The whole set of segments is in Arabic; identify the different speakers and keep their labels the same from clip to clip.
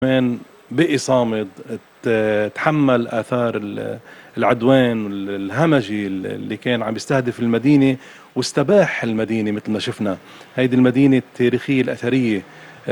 Speaker 1: كمان بقي صامد، تحمل آثار العدوان والهمجي اللي كان عم يستهدف المدينة، واستباح المدينة مثل ما شفنا. هيدي المدينة التاريخية الأثرية،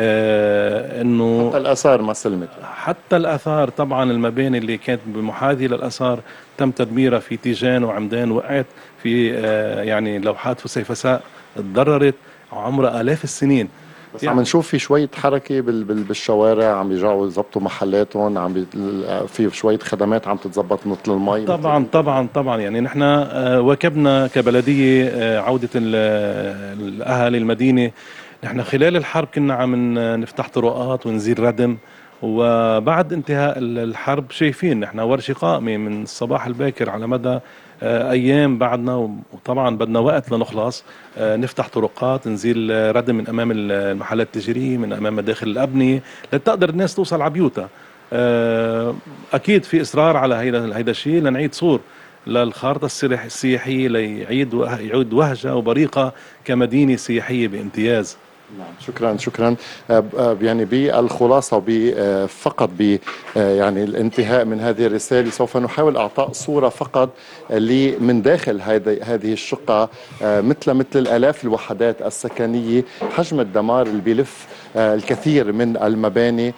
Speaker 1: انه
Speaker 2: حتى الآثار ما سلمت.
Speaker 1: حتى الآثار طبعا، المباني اللي كانت بمحاذية للآثار تم تدميرها في تيجان وعمدان، وقعت في يعني لوحات فسيفساء تضررت عمرها آلاف السنين.
Speaker 2: بس عم
Speaker 1: يعني
Speaker 2: نشوف في شوية حركة بالشوارع، عم بيرجعوا يظبطوا محلاتهم، في شوية خدمات عم تتظبط مثل المي مثل
Speaker 1: طبعا يعني نحن واكبنا كبلدية عودة الأهالي المدينة. نحن خلال الحرب كنا عم نفتح طرقات ونزيل ردم، وبعد انتهاء الحرب شايفين نحن ورشة قائمة من الصباح الباكر على مدى أيام بعدنا، وطبعا بدنا وقت لنخلص. نفتح طرقات، نزيل ردم من أمام المحلات التجارية، من أمام مداخل الأبنية، لتقدر الناس توصل على بيوتها. اكيد في اصرار على هيدا الشيء لنعيد صور للخارطة السياحية، يعود وهجة وبريقة كمدينة سياحية بامتياز.
Speaker 2: نعم. شكرا شكرا. يعني بالخلاصة فقط يعني الانتهاء من هذه الرسالة، سوف نحاول إعطاء صورة فقط من داخل هذه الشقة، مثل الآلاف الوحدات السكنية، حجم الدمار اللي بيلف الكثير من المباني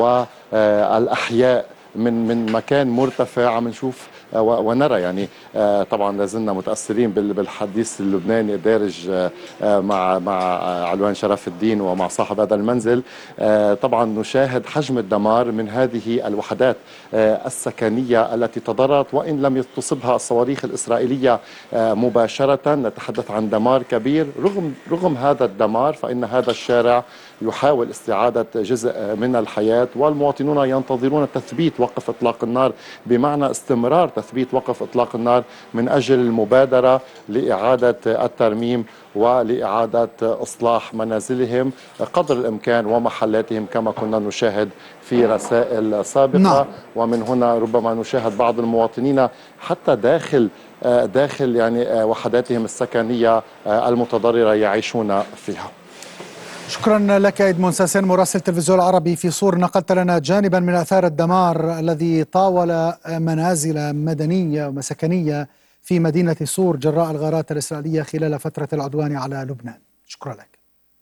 Speaker 2: والأحياء من مكان مرتفع. عم نشوف ونرى يعني طبعا لازلنا متأثرين بالحديث اللبناني الدارج مع علوان شرف الدين ومع صاحب هذا المنزل. طبعا نشاهد حجم الدمار من هذه الوحدات السكنية التي تضررت، وإن لم تصبها الصواريخ الإسرائيلية مباشرة. نتحدث عن دمار كبير. رغم هذا الدمار فإن هذا الشارع يحاول استعادة جزء من الحياة، والمواطنون ينتظرون تثبيت وقف إطلاق النار، بمعنى استمرار تثبيت وقف إطلاق النار من أجل المبادرة لإعادة الترميم ولإعادة إصلاح منازلهم قدر الإمكان ومحلاتهم، كما كنا نشاهد في رسائل سابقة.
Speaker 3: نعم.
Speaker 2: ومن هنا ربما نشاهد بعض المواطنين حتى داخل يعني وحداتهم السكنية المتضررة يعيشون فيها.
Speaker 3: شكرا لك إدمون ساسين مراسل التلفزيون العربي في صور، نقلت لنا جانبا من آثار الدمار الذي طاول منازل مدنية ومسكنية في مدينة صور جراء الغارات الإسرائيلية خلال فترة العدوان على لبنان. شكرا لك.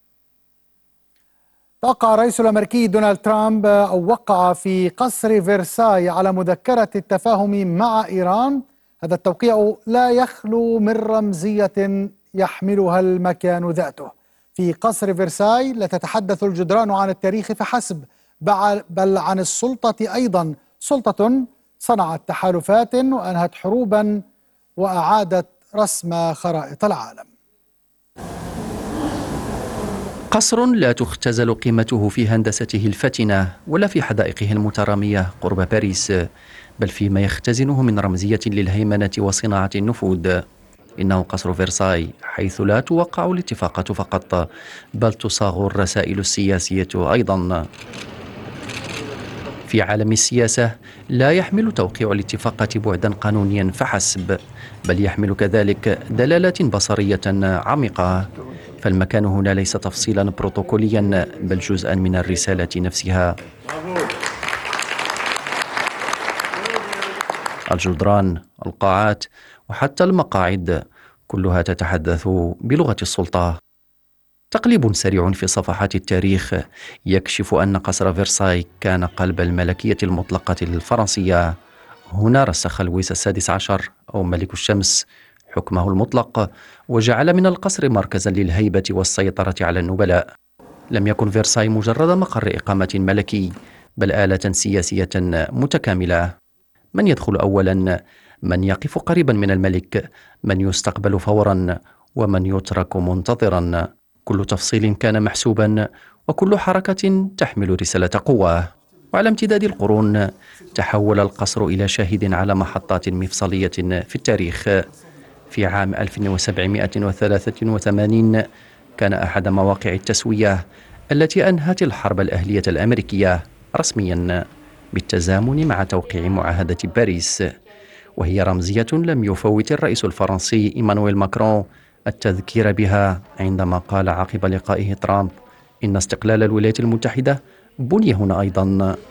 Speaker 3: توقع الرئيس الأمريكي دونالد ترامب أو وقع في قصر فرساي على مذكرة التفاهم مع إيران. هذا التوقيع لا يخلو من رمزية يحملها المكان ذاته. في قصر فرساي لا تتحدث الجدران عن التاريخ فحسب، بل عن السلطة أيضا، سلطة صنعت تحالفات وأنهت حروبا وأعادت رسم خرائط العالم.
Speaker 4: قصر لا تختزل قيمته في هندسته الفتنة ولا في حدائقه المترامية قرب باريس، بل فيما يختزنه من رمزية للهيمنة وصناعة النفوذ. إنه قصر فرساي، حيث لا توقع الاتفاقات فقط، بل تصاغ الرسائل السياسية أيضا. في عالم السياسة لا يحمل توقيع الاتفاقات بعدا قانونيا فحسب، بل يحمل كذلك دلالات بصرية عميقة. فالمكان هنا ليس تفصيلا بروتوكوليا، بل جزءا من الرسالة نفسها. الجدران، القاعات، وحتى المقاعد كلها تتحدث بلغة السلطة. تقليب سريع في صفحات التاريخ يكشف أن قصر فرساي كان قلب الملكية المطلقة الفرنسية. هنا رسخ لويس السادس عشر أو ملك الشمس حكمه المطلق، وجعل من القصر مركزا للهيبة والسيطرة على النبلاء. لم يكن فرساي مجرد مقر إقامة ملكي، بل آلة سياسية متكاملة. من يدخل أولا، من يقف قريبا من الملك، من يستقبل فورا، ومن يترك منتظرا. كل تفصيل كان محسوبا، وكل حركة تحمل رسالة قوة. وعلى امتداد القرون تحول القصر إلى شاهد على محطات مفصلية في التاريخ. في عام 1783 كان أحد مواقع التسوية التي أنهت الحرب الأهلية الأمريكية رسميا، بالتزامن مع توقيع معاهدة باريس، وهي رمزية لم يفوت الرئيس الفرنسي إيمانويل ماكرون التذكير بها عندما قال عقب لقائه ترامب إن استقلال الولايات المتحدة بني هنا أيضا.